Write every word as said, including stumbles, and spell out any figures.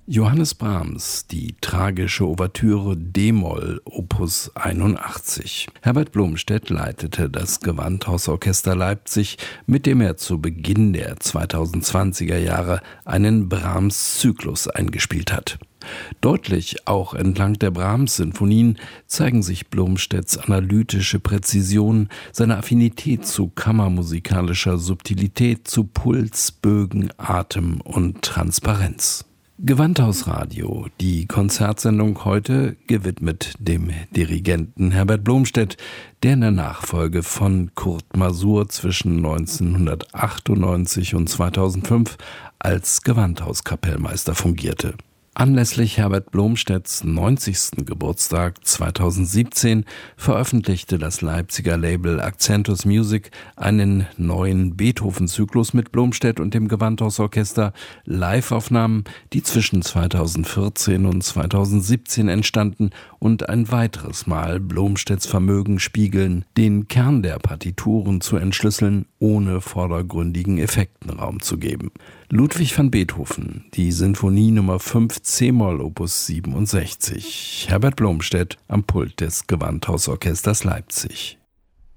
Johannes Brahms, die tragische Ouvertüre D-Moll, Opus einundachtzig. Herbert Blomstedt leitete das Gewandhausorchester Leipzig, mit dem er zu Beginn der zweitausendzwanziger Jahre einen Brahms-Zyklus eingespielt hat. Deutlich auch entlang der Brahms-Sinfonien zeigen sich Blomstedts analytische Präzision, seine Affinität zu kammermusikalischer Subtilität, zu Puls, Bögen, Atem und Transparenz. Gewandhausradio, die Konzertsendung heute gewidmet dem Dirigenten Herbert Blomstedt, der in der Nachfolge von Kurt Masur zwischen neunzehnhundertachtundneunzig und zweitausendfünf als Gewandhauskapellmeister fungierte. Anlässlich Herbert Blomstedts neunzigsten Geburtstag zweitausendsiebzehn veröffentlichte das Leipziger Label Accentus Music einen neuen Beethoven-Zyklus mit Blomstedt und dem Gewandhausorchester, Live-Aufnahmen, die zwischen zweitausendvierzehn und zweitausendsiebzehn entstanden und ein weiteres Mal Blomstedts Vermögen spiegeln, den Kern der Partituren zu entschlüsseln, ohne vordergründigen Effekten Raum zu geben. Ludwig van Beethoven, die Sinfonie Nummer fünf C-Moll Opus siebenundsechzig. Herbert Blomstedt am Pult des Gewandhausorchesters Leipzig.